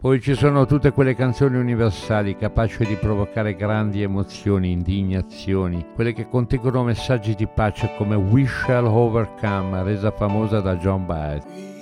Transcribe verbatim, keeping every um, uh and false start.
Poi ci sono tutte quelle canzoni universali capaci di provocare grandi emozioni, indignazioni, quelle che contengono messaggi di pace come We Shall Overcome, resa famosa da John Baez.